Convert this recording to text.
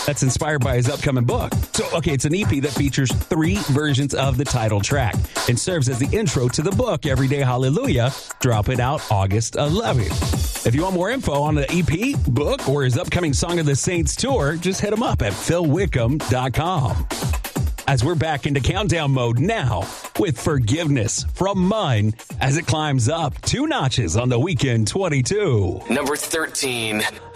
That's inspired by his upcoming book. So, okay, it's an EP that features 3 versions of the title track and serves as the intro to the book, Everyday Hallelujah, dropping out August 11th. If you want more info on the EP, book, or his upcoming Song of the Saints tour, just hit him up at philwickham.com. As we're back into countdown mode now with Forgiveness from Mine as it climbs up 2 notches on the Weekend 22. Number 13.